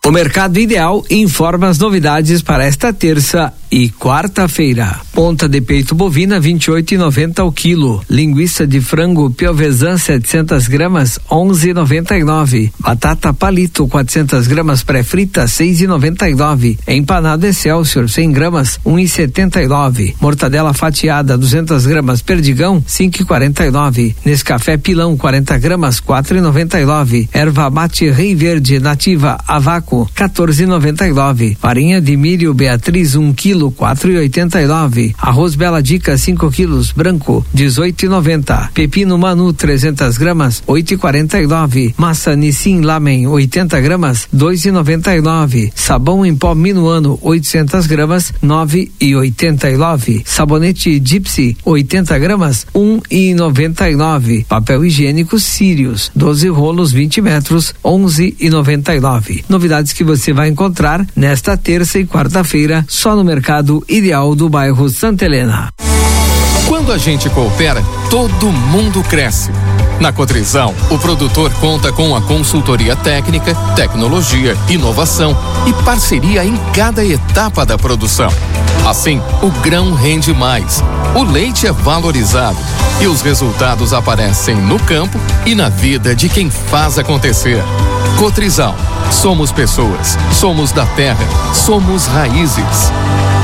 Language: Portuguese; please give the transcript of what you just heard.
O Mercado Ideal informa as novidades para esta terça e quarta-feira. Ponta de peito bovina 28,90 o quilo. Linguiça de frango piovesan 700 gramas 11,99. Batata palito 400 gramas pré-frita 6,99. Empanado Excelsior 100 gramas 1,79. Mortadela fatiada 200 gramas Perdigão 5,49. Nescafé Pilão 40 gramas 4,99. Erva mate Rei Verde nativa a vácuo 14,99. Farinha de milho Beatriz 1 quilo 4,89. Arroz Bela Dica 5 quilos branco 18,90. Pepino Manu 300 gramas 8,49. Massa Nissin Lamen 80 gramas 2,99. Sabão em pó Minuano 800 gramas 9,89. Sabonete Gypsy 80 gramas 1,99. Papel higiênico Sirius 12 rolos 20 metros 11,99. Novidades que você vai encontrar nesta terça e quarta-feira só no Mercado Ideal do bairro Santa Helena. Quando a gente coopera, todo mundo cresce. Na Cotrizal, o produtor conta com a consultoria técnica, tecnologia, inovação e parceria em cada etapa da produção. Assim, o grão rende mais, o leite é valorizado e os resultados aparecem no campo e na vida de quem faz acontecer. Cotrizal, somos pessoas, somos da terra, somos raízes.